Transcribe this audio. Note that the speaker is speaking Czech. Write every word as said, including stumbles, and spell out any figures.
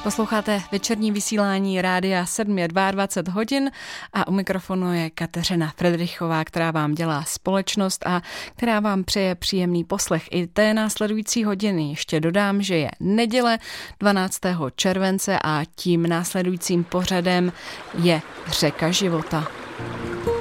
Posloucháte večerní vysílání Rádia sedm je dvacet dva hodin a u mikrofonu je Kateřina Fredrichová, která vám dělá společnost a která vám přeje příjemný poslech i té následující hodiny. Ještě dodám, že je neděle dvanáctého července a tím následujícím pořadem je Řeka života.